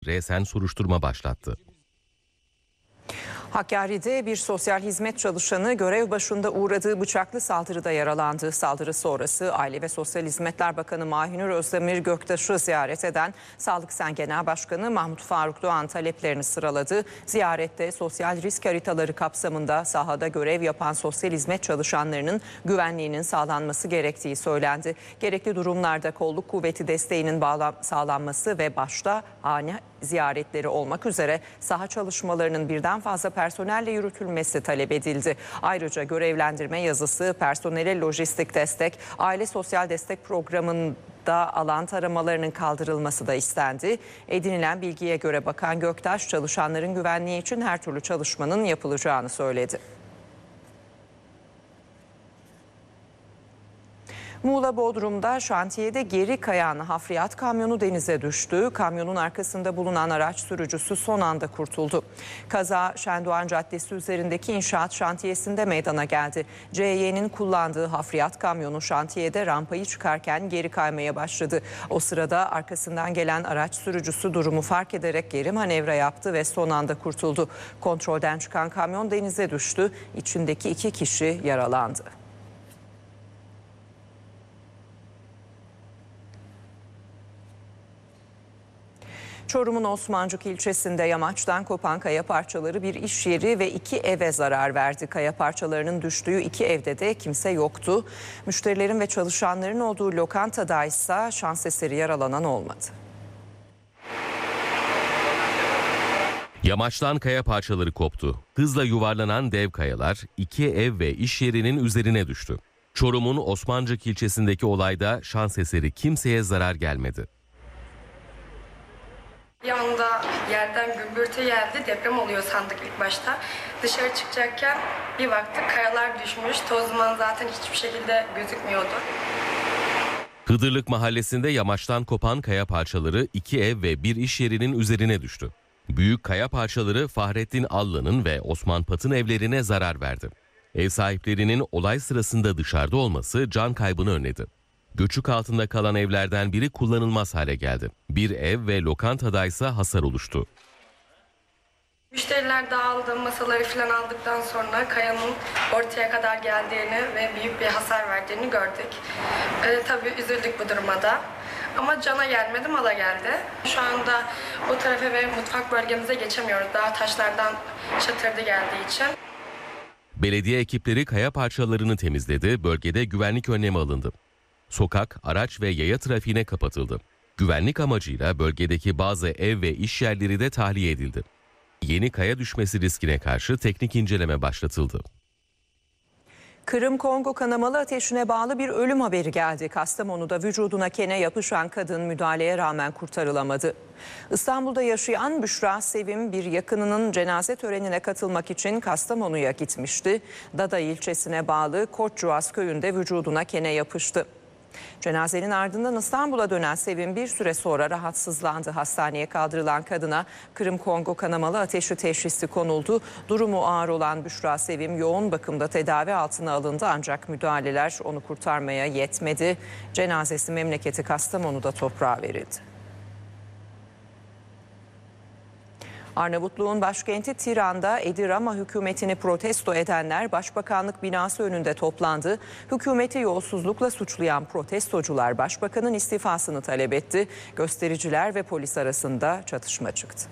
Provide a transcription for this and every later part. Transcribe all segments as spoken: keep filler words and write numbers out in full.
resen soruşturma başlattı. Hakkari'de bir sosyal hizmet çalışanı görev başında uğradığı bıçaklı saldırıda yaralandı. Saldırı sonrası Aile ve Sosyal Hizmetler Bakanı Mahinur Özdemir Göktaş'ı ziyaret eden Sağlık Sen Genel Başkanı Mahmut Faruk Doğan taleplerini sıraladı. Ziyarette sosyal risk haritaları kapsamında sahada görev yapan sosyal hizmet çalışanlarının güvenliğinin sağlanması gerektiği söylendi. Gerekli durumlarda kolluk kuvveti desteğinin sağlanması ve başta hane ziyaretleri olmak üzere saha çalışmalarının birden fazla personelle yürütülmesi talep edildi. Ayrıca görevlendirme yazısı, personele lojistik destek, aile sosyal destek programında alan taramalarının kaldırılması da istendi. Edinilen bilgiye göre Bakan Göktaş çalışanların güvenliği için her türlü çalışmanın yapılacağını söyledi. Muğla Bodrum'da şantiyede geri kayan hafriyat kamyonu denize düştü. Kamyonun arkasında bulunan araç sürücüsü son anda kurtuldu. Kaza Şendoğan Caddesi üzerindeki inşaat şantiyesinde meydana geldi. C Y'nin kullandığı hafriyat kamyonu şantiyede rampayı çıkarken geri kaymaya başladı. O sırada arkasından gelen araç sürücüsü durumu fark ederek geri manevra yaptı ve son anda kurtuldu. Kontrolden çıkan kamyon denize düştü. İçindeki iki kişi yaralandı. Çorum'un Osmancık ilçesinde yamaçtan kopan kaya parçaları bir iş yeri ve iki eve zarar verdi. Kaya parçalarının düştüğü iki evde de kimse yoktu. Müşterilerin ve çalışanların olduğu lokantada ise şans eseri yaralanan olmadı. Yamaçtan kaya parçaları koptu. Hızla yuvarlanan dev kayalar iki ev ve iş yerinin üzerine düştü. Çorum'un Osmancık ilçesindeki olayda şans eseri kimseye zarar gelmedi. Bir anda yerden gümbürtü geldi, deprem oluyor sandık ilk başta. Dışarı çıkacakken bir baktık kayalar düşmüş, toz duman zaten hiçbir şekilde gözükmüyordu. Hıdırlık Mahallesi'nde yamaçtan kopan kaya parçaları iki ev ve bir iş yerinin üzerine düştü. Büyük kaya parçaları Fahrettin Allı'nın ve Osman Pat'ın evlerine zarar verdi. Ev sahiplerinin olay sırasında dışarıda olması can kaybını önledi. Göçük altında kalan evlerden biri kullanılmaz hale geldi. Bir ev ve lokantada ise hasar oluştu. Müşteriler dağıldı, masaları falan aldıktan sonra kayanın ortaya kadar geldiğini ve büyük bir hasar verdiğini gördük. Ee, tabii üzüldük bu duruma da. Ama cana gelmedi, mala geldi. Şu anda o tarafa ve mutfak bölgemize geçemiyoruz. Daha taşlardan çatırdı geldiği için. Belediye ekipleri kaya parçalarını temizledi, bölgede güvenlik önlemi alındı. Sokak, araç ve yaya trafiğine kapatıldı. Güvenlik amacıyla bölgedeki bazı ev ve iş yerleri de tahliye edildi. Yeni kaya düşmesi riskine karşı teknik inceleme başlatıldı. Kırım-Kongo kanamalı ateşine bağlı bir ölüm haberi geldi. Kastamonu'da vücuduna kene yapışan kadın müdahaleye rağmen kurtarılamadı. İstanbul'da yaşayan Büşra Sevim bir yakınının cenaze törenine katılmak için Kastamonu'ya gitmişti. Daday ilçesine bağlı Koçcuaz köyünde vücuduna kene yapıştı. Cenazenin ardından İstanbul'a dönen Sevim bir süre sonra rahatsızlandı. Hastaneye kaldırılan kadına Kırım-Kongo kanamalı ateşi teşhisi konuldu. Durumu ağır olan Büşra Sevim yoğun bakımda tedavi altına alındı ancak müdahaleler onu kurtarmaya yetmedi. Cenazesi memleketi Kastamonu'da toprağa verildi. Arnavutluğun başkenti Tiran'da Edi Rama hükümetini protesto edenler Başbakanlık binası önünde toplandı. Hükümeti yolsuzlukla suçlayan protestocular Başbakanın istifasını talep etti. Göstericiler ve polis arasında çatışma çıktı.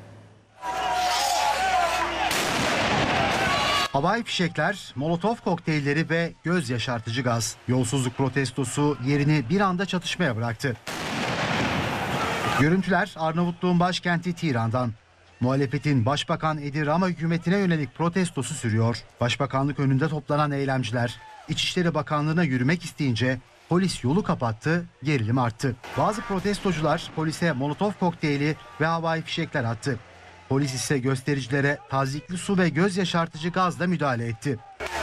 Havai fişekler, molotof kokteylleri ve göz yaşartıcı gaz. Yolsuzluk protestosu yerini bir anda çatışmaya bıraktı. Görüntüler Arnavutluğun başkenti Tiran'dan. Muhalefetin Başbakan Edi Rama hükümetine yönelik protestosu sürüyor. Başbakanlık önünde toplanan eylemciler İçişleri Bakanlığı'na yürümek isteyince polis yolu kapattı, gerilim arttı. Bazı protestocular polise molotof kokteyli ve havai fişekler attı. Polis ise göstericilere tazikli su ve göz yaşartıcı gazla müdahale etti.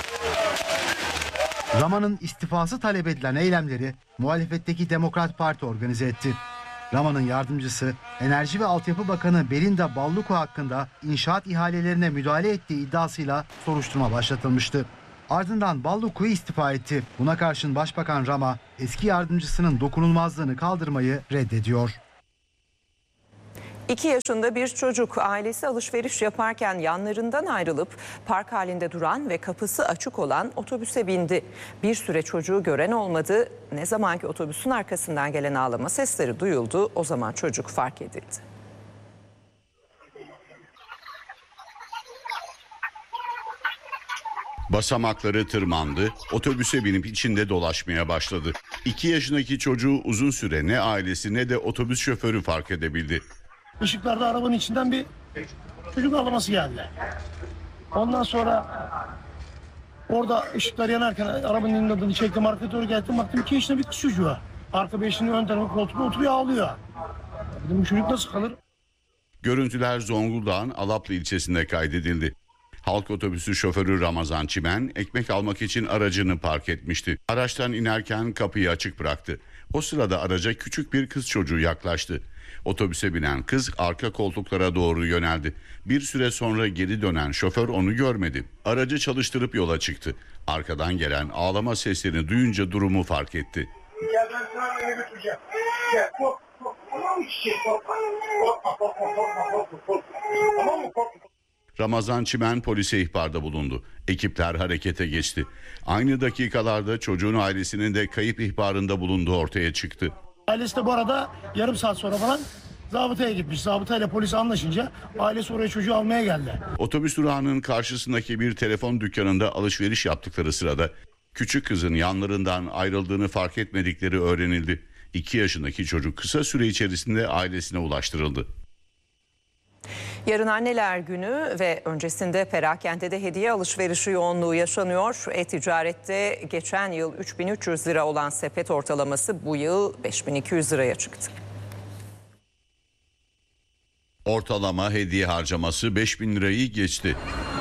Rama'nın istifası talep edilen eylemleri muhalefetteki Demokrat Parti organize etti. Rama'nın yardımcısı Enerji ve Altyapı Bakanı Belinda Balluku hakkında inşaat ihalelerine müdahale ettiği iddiasıyla soruşturma başlatılmıştı. Ardından Balluku'yu istifa etti. Buna karşın Başbakan Rama eski yardımcısının dokunulmazlığını kaldırmayı reddediyor. İki yaşında bir çocuk ailesi alışveriş yaparken yanlarından ayrılıp park halinde duran ve kapısı açık olan otobüse bindi. Bir süre çocuğu gören olmadı. Ne zamanki otobüsün arkasından gelen ağlama sesleri duyuldu, o zaman çocuk fark edildi. Basamakları tırmandı, otobüse binip içinde dolaşmaya başladı. İki yaşındaki çocuğu uzun süre ne ailesi ne de otobüs şoförü fark edebildi. Işıklarda arabanın içinden bir çocuk ağlaması geldi. Ondan sonra orada ışıklar yanarken arabanın yanında çektim, arkaya doğru geldim, baktım iki yaşında bir kız çocuğu. Arka beşinin ön tarafı koltukta oturuyor, ağlıyor. Dedim bu çocuk nasıl kalır? Görüntüler Zonguldak'ın Alaplı ilçesinde kaydedildi. Halk otobüsü şoförü Ramazan Çimen ekmek almak için aracını park etmişti. Araçtan inerken kapıyı açık bıraktı. O sırada araca küçük bir kız çocuğu yaklaştı. Otobüse binen kız arka koltuklara doğru yöneldi. Bir süre sonra geri dönen şoför onu görmedi. Aracı çalıştırıp yola çıktı. Arkadan gelen ağlama seslerini duyunca durumu fark etti. Gel ben sana eve götüreceğim. Gel kork kork. Tamam mı çiçek? Korkma. Korkma korkma korkma korkma korkma. Tamam mı? Korkma. Ramazan Çimen polise ihbarda bulundu. Ekipler harekete geçti. Aynı dakikalarda çocuğun ailesinin de kayıp ihbarında bulunduğu ortaya çıktı. Ailesi de bu arada yarım saat sonra falan zabıtaya gitmiş. Zabıtayla polis anlaşınca ailesi oraya çocuğu almaya geldi. Otobüs durağının karşısındaki bir telefon dükkanında alışveriş yaptıkları sırada küçük kızın yanlarından ayrıldığını fark etmedikleri öğrenildi. İki yaşındaki çocuk kısa süre içerisinde ailesine ulaştırıldı. Yarın Anneler Günü ve öncesinde perakendede hediye alışverişi yoğunluğu yaşanıyor. E-ticarette geçen yıl üç bin üç yüz lira olan sepet ortalaması bu yıl beş bin iki yüz liraya çıktı. Ortalama hediye harcaması beş bin lirayı geçti.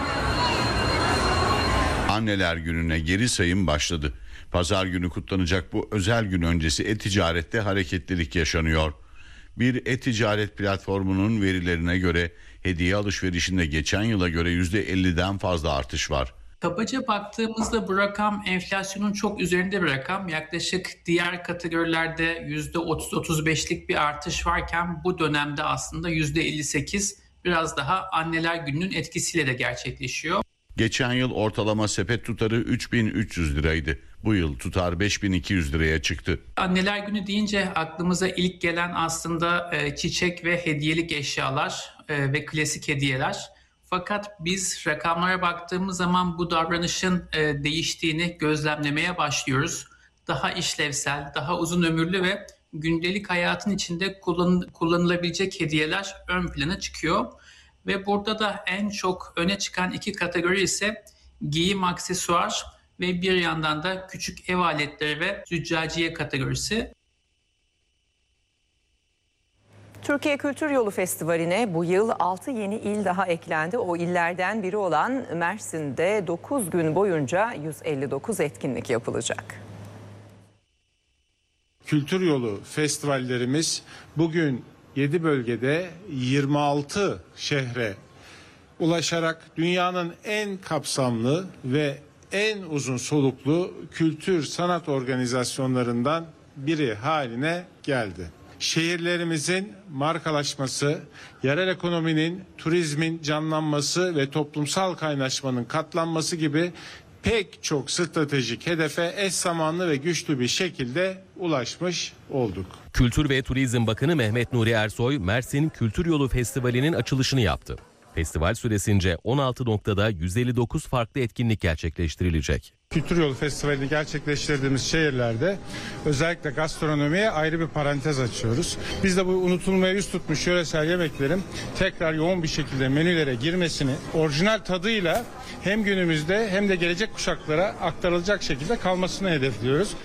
Anneler Günü'ne geri sayım başladı. Pazar günü kutlanacak bu özel gün öncesi e-ticarette hareketlilik yaşanıyor. Bir e-ticaret platformunun verilerine göre hediye alışverişinde geçen yıla göre yüzde elliden fazla artış var. Kabaca baktığımızda bu rakam enflasyonun çok üzerinde bir rakam. Yaklaşık diğer kategorilerde yüzde otuz otuz beşlik bir artış varken bu dönemde aslında yüzde elli sekiz biraz daha Anneler Günü'nün etkisiyle de gerçekleşiyor. Geçen yıl ortalama sepet tutarı üç bin üç yüz liraydı. Bu yıl tutar beş bin iki yüz liraya çıktı. Anneler Günü deyince aklımıza ilk gelen aslında e, çiçek ve hediyelik eşyalar e, ve klasik hediyeler. Fakat biz rakamlara baktığımız zaman bu davranışın e, değiştiğini gözlemlemeye başlıyoruz. Daha işlevsel, daha uzun ömürlü ve gündelik hayatın içinde kullan, kullanılabilecek hediyeler ön plana çıkıyor. Ve burada da en çok öne çıkan iki kategori ise giyim, aksesuar ve bir yandan da küçük ev aletleri ve züccaciye kategorisi. Türkiye Kültür Yolu Festivali'ne bu yıl altı yeni il daha eklendi. O illerden biri olan Mersin'de dokuz gün boyunca yüz elli dokuz etkinlik yapılacak. Kültür Yolu festivallerimiz bugün yedi bölgede yirmi altı şehre ulaşarak dünyanın en kapsamlı ve en uzun soluklu kültür sanat organizasyonlarından biri haline geldi. Şehirlerimizin markalaşması, yerel ekonominin, turizmin canlanması ve toplumsal kaynaşmanın katlanması gibi pek çok stratejik hedefe eş zamanlı ve güçlü bir şekilde ulaşmış olduk. Kültür ve Turizm Bakanı Mehmet Nuri Ersoy, Mersin Kültür Yolu Festivali'nin açılışını yaptı. Festival süresince on altı noktada yüz elli dokuz farklı etkinlik gerçekleştirilecek. Kültür Yolu Festivali'ni gerçekleştirdiğimiz şehirlerde özellikle gastronomiye ayrı bir parantez açıyoruz. Biz de bu unutulmaya yüz tutmuş yöresel yemeklerin tekrar yoğun bir şekilde menülere girmesini, orijinal tadıyla hem günümüzde hem de gelecek kuşaklara aktarılacak şekilde kalmasını hedefliyoruz.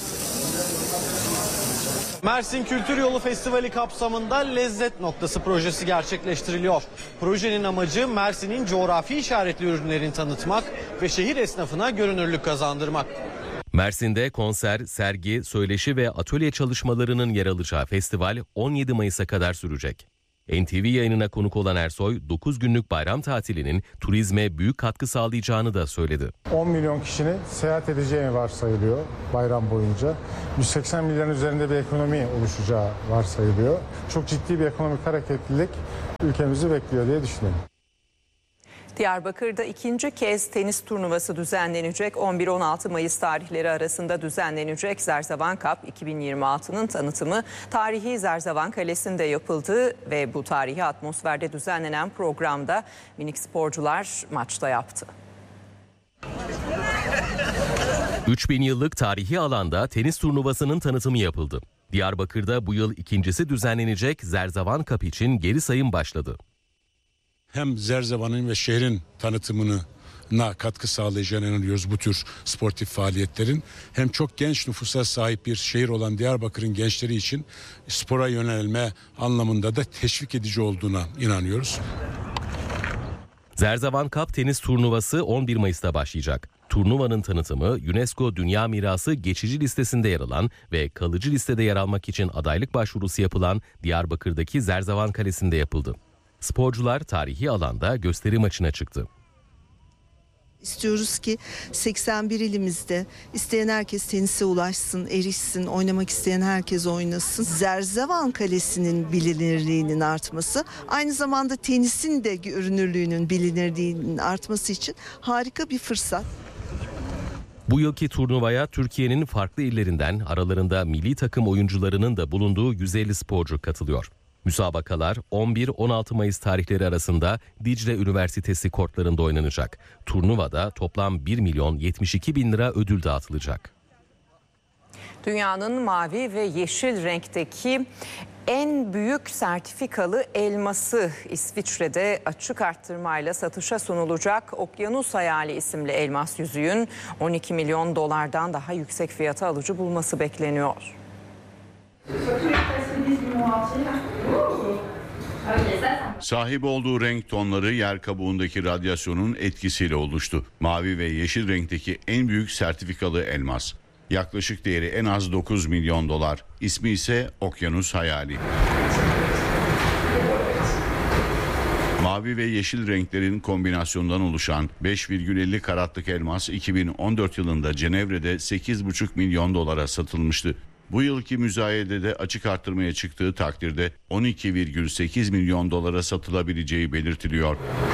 Mersin Kültür Yolu Festivali kapsamında Lezzet Noktası projesi gerçekleştiriliyor. Projenin amacı Mersin'in coğrafi işaretli ürünlerini tanıtmak ve şehir esnafına görünürlük kazandırmak. Mersin'de konser, sergi, söyleşi ve atölye çalışmalarının yer alacağı festival on yedi Mayıs'a kadar sürecek. N T V yayınına konuk olan Ersoy, dokuz günlük bayram tatilinin turizme büyük katkı sağlayacağını da söyledi. on milyon kişinin seyahat edeceği varsayılıyor bayram boyunca. yüz seksen milyarın üzerinde bir ekonomi oluşacağı varsayılıyor. Çok ciddi bir ekonomik hareketlilik ülkemizi bekliyor diye düşünüyorum. Diyarbakır'da ikinci kez tenis turnuvası düzenlenecek. on bir on altı Mayıs tarihleri arasında düzenlenecek Zerzevan Cup iki bin yirmi altı'nın tanıtımı tarihi Zerzevan Kalesi'nde yapıldı ve bu tarihi atmosferde düzenlenen programda minik sporcular maçta yaptı. üç bin yıllık tarihi alanda tenis turnuvasının tanıtımı yapıldı. Diyarbakır'da bu yıl ikincisi düzenlenecek Zerzevan Cup için geri sayım başladı. Hem Zerzevan'ın ve şehrin tanıtımına katkı sağlayacağına inanıyoruz bu tür sportif faaliyetlerin. Hem çok genç nüfusa sahip bir şehir olan Diyarbakır'ın gençleri için spora yönelme anlamında da teşvik edici olduğuna inanıyoruz. Zerzevan Cup tenis turnuvası on bir Mayıs'ta başlayacak. Turnuvanın tanıtımı UNESCO Dünya Mirası geçici listesinde yer alan ve kalıcı listede yer almak için adaylık başvurusu yapılan Diyarbakır'daki Zerzevan Kalesi'nde yapıldı. Sporcular tarihi alanda gösteri maçına çıktı. İstiyoruz ki seksen bir ilimizde isteyen herkes tenise ulaşsın, erişsin, oynamak isteyen herkes oynasın. Zerzevan Kalesi'nin bilinirliğinin artması, aynı zamanda tenisin de görünürlüğünün bilinirliğinin artması için harika bir fırsat. Bu yılki turnuvaya Türkiye'nin farklı illerinden aralarında milli takım oyuncularının da bulunduğu yüz elli sporcu katılıyor. Müsabakalar on bir on altı Mayıs tarihleri arasında Dicle Üniversitesi kortlarında oynanacak. Turnuvada toplam bir milyon yetmiş iki bin lira ödül dağıtılacak. Dünyanın mavi ve yeşil renkteki en büyük sertifikalı elması İsviçre'de açık arttırmayla satışa sunulacak Okyanus Hayali isimli elmas yüzüğün on iki milyon dolardan daha yüksek fiyata alıcı bulması bekleniyor. Sahip olduğu renk tonları yer kabuğundaki radyasyonun etkisiyle oluştu. Mavi ve yeşil renkteki en büyük sertifikalı elmas. Yaklaşık değeri en az dokuz milyon dolar. İsmi ise Okyanus Hayali. Mavi ve yeşil renklerin kombinasyonundan oluşan beş virgül elli karatlık elmas iki bin on dört yılında Cenevre'de sekiz buçuk milyon dolara satılmıştı. Bu yılki müzayedede açık arttırmaya çıktığı takdirde on iki virgül sekiz milyon dolara satılabileceği belirtiliyor.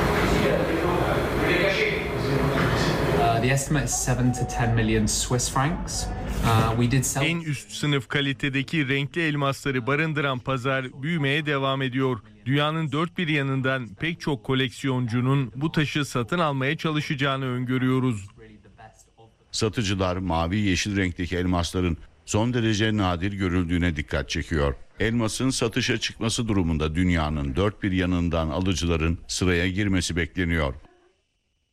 En üst sınıf kalitedeki renkli elmasları barındıran pazar büyümeye devam ediyor. Dünyanın dört bir yanından pek çok koleksiyoncunun bu taşı satın almaya çalışacağını öngörüyoruz. Satıcılar mavi yeşil renkteki elmasların son derece nadir görüldüğüne dikkat çekiyor. Elmasın satışa çıkması durumunda dünyanın dört bir yanından alıcıların sıraya girmesi bekleniyor.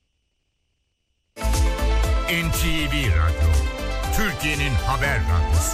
N T V Radyo, Türkiye'nin haber radyosu.